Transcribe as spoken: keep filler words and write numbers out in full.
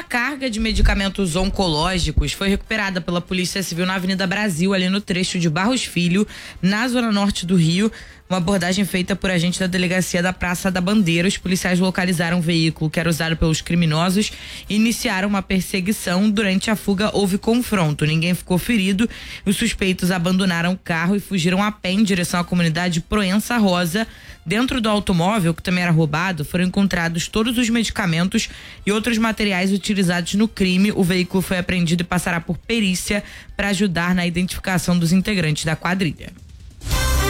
carga de medicamentos oncológicos foi recuperada pela Polícia Civil na Avenida Brasil, ali no trecho de Barros Filho, na zona norte do Rio. Uma abordagem feita por agentes da delegacia da Praça da Bandeira. Os policiais localizaram um veículo que era usado pelos criminosos e iniciaram uma perseguição. Durante a fuga houve confronto, ninguém ficou ferido. Os suspeitos abandonaram o carro e fugiram a pé em direção à comunidade Proença Rosa. Dentro do automóvel, que também era roubado, foram encontrados todos os medicamentos e outros materiais utilizados no crime. O veículo foi apreendido e passará por perícia para ajudar na identificação dos integrantes da quadrilha.